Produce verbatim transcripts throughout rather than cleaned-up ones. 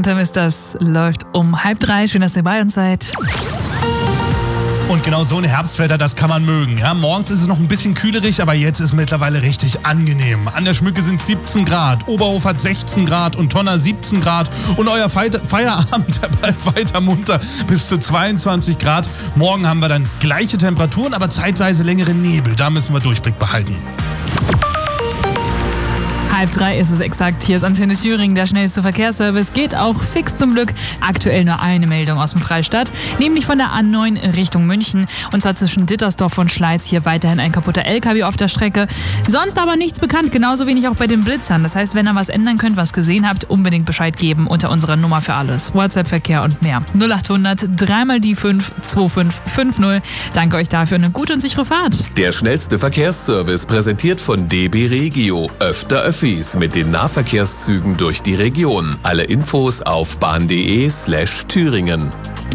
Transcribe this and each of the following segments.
Anthem ist das, läuft um halb drei. Schön, dass ihr bei uns seid. Und genau so ein Herbstwetter, das kann man mögen. Ja, morgens ist es noch ein bisschen kühlerig, aber jetzt ist mittlerweile richtig angenehm. An der Schmücke sind siebzehn Grad, Oberhof hat sechzehn Grad und Tonner siebzehn Grad. Und euer Feierabend, der bleibt weiter munter bis zu zweiundzwanzig Grad. Morgen haben wir dann gleiche Temperaturen, aber zeitweise längere Nebel. Da müssen wir Durchblick behalten. Halb drei ist es exakt. Hier ist Antenne Thüringen, der schnellste Verkehrsservice. Geht auch fix zum Glück. Aktuell nur eine Meldung aus dem Freistaat, nämlich von der A neun Richtung München. Und zwar zwischen Dittersdorf und Schleiz. Hier weiterhin ein kaputter L K W auf der Strecke. Sonst aber nichts bekannt, genauso wenig auch bei den Blitzern. Das heißt, wenn ihr was ändern könnt, was gesehen habt, unbedingt Bescheid geben unter unserer Nummer für alles. WhatsApp-Verkehr und mehr. null achthundert drei mal die fünf zwei fünf fünf null. Danke euch dafür und eine gute und sichere Fahrt. Der schnellste Verkehrsservice präsentiert von D B Regio. Öfter Öffis mit den Nahverkehrszügen durch die Region. Alle Infos auf bahn.de slash Thüringen.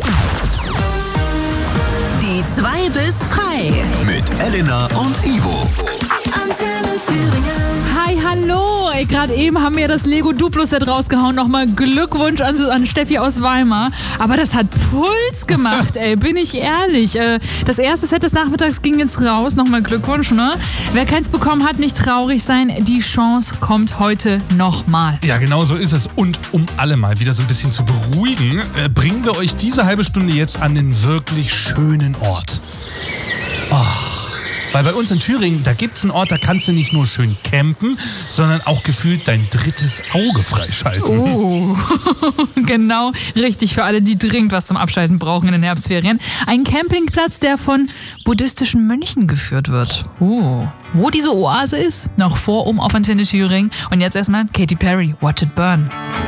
Die zwei bis frei. Mit Elena und Ivo. Antenne Thüringen. Hi, hallo. Ey, gerade eben haben wir das Lego Duplo-Set rausgehauen. Nochmal Glückwunsch an, an Steffi aus Weimar. Aber das hat Puls gemacht, ey, bin ich ehrlich. Äh, das erste Set des Nachmittags ging jetzt raus. Nochmal Glückwunsch, ne? Wer keins bekommen hat, nicht traurig sein. Die Chance kommt heute nochmal. Ja, genau so ist es. Und um alle mal wieder so ein bisschen zu beruhigen, äh, bringen wir euch diese halbe Stunde jetzt an den wirklich schönen Ort. Oh. Weil bei uns in Thüringen, da gibt's einen Ort, da kannst du nicht nur schön campen, sondern auch gefühlt dein drittes Auge freischalten. Oh, genau, richtig für alle, die dringend was zum Abschalten brauchen in den Herbstferien. Ein Campingplatz, der von buddhistischen Mönchen geführt wird. Oh, wo diese Oase ist, noch vor um auf Antenne Thüringen. Und jetzt erstmal Katy Perry, Watch It Burn.